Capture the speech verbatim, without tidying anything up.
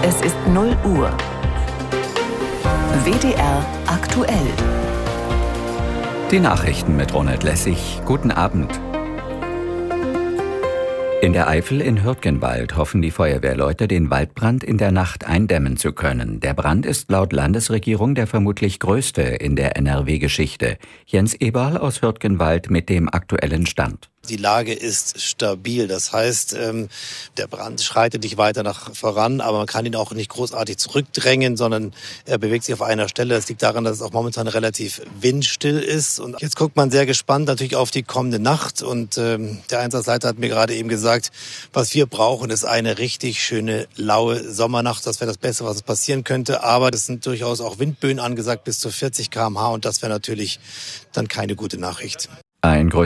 Es ist null Uhr. W D R aktuell. Die Nachrichten mit Ronald Lessig. Guten Abend. In der Eifel in Hürtgenwald hoffen die Feuerwehrleute, den Waldbrand in der Nacht eindämmen zu können. Der Brand ist laut Landesregierung der vermutlich größte in der N R W-Geschichte. Jens Eberl aus Hürtgenwald mit dem aktuellen Stand. Die Lage ist stabil. Das heißt, der Brand schreitet nicht weiter nach voran, aber man kann ihn auch nicht großartig zurückdrängen, sondern er bewegt sich auf einer Stelle. Das liegt daran, dass es auch momentan relativ windstill ist. Und jetzt guckt man sehr gespannt natürlich auf die kommende Nacht. Und der Einsatzleiter hat mir gerade eben gesagt, was wir brauchen, ist eine richtig schöne, laue Sommernacht. Das wäre das Beste, was passieren könnte. Aber es sind durchaus auch Windböen angesagt bis zu vierzig Kilometer pro Stunde. Und das wäre natürlich dann keine gute Nachricht. Ein